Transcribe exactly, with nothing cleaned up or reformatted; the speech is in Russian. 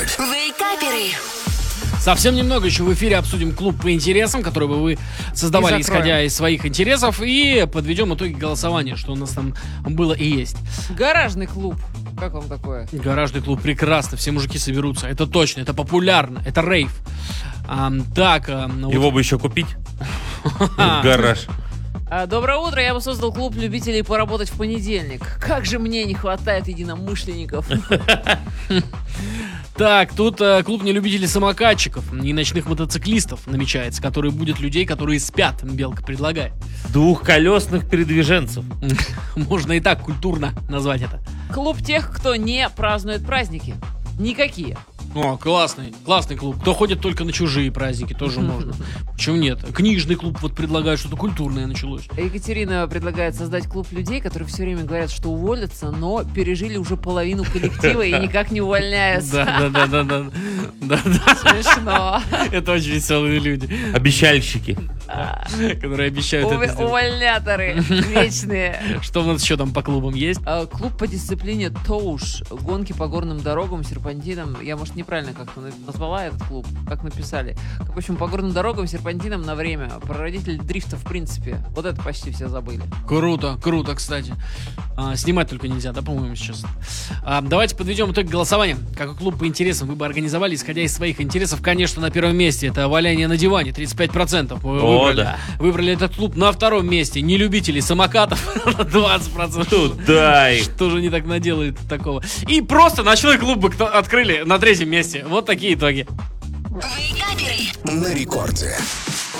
Рекорд. Вейкаперы. Совсем немного еще в эфире обсудим клуб по интересам, который бы вы создавали, исходя из своих интересов, и подведем итоги голосования, что у нас там было и есть. Гаражный клуб. Как вам такое? Гаражный клуб прекрасно, все мужики соберутся. Это точно, это популярно, это рейв. А, так, а, ну Его вот... бы еще купить. Гараж. А, доброе утро, я бы создал клуб любителей поработать в понедельник. Как же мне не хватает единомышленников. Так, тут э, клуб нелюбителей самокатчиков и ночных мотоциклистов намечается, который будет людей, которые спят, Белка предлагает. Двухколесных передвиженцев. Можно и так культурно назвать это. Клуб тех, кто не празднует праздники. Никакие. О, классный, классный клуб. Кто ходит только на чужие праздники, тоже можно. Почему нет? Книжный клуб вот предлагает, что-то культурное началось. Екатерина предлагает создать клуб людей, которые все время говорят, что уволятся, но пережили уже половину коллектива и никак не увольняются. Да-да-да-да. Смешно. Это очень веселые люди, Обещальщики. которые обещают это сделать. Увольняторы вечные. Что у нас еще там по клубам есть? А, Клуб по дисциплине Тоуш. Гонки по горным дорогам, серпантинам. Я, может, неправильно как-то назвала этот клуб, как написали. В общем, по горным дорогам, серпантинам на время. Прародитель дрифта, в принципе. Вот это почти все забыли. Круто, круто, кстати. А, снимать только нельзя, да, по-моему, сейчас. А, давайте подведем итог голосования. Какой клуб по интересам вы бы организовали, исходя из своих интересов? Конечно, на первом месте это валяние на диване, тридцать пять процентов. Вы О, выбрали, да. выбрали этот клуб. На втором месте нелюбители самокатов, двадцать процентов. Дай. Что же не так наделает такого? И просто ночной клуб бы кто- открыли на третьем месте. Вот такие итоги. Вейкаперы. На рекорде.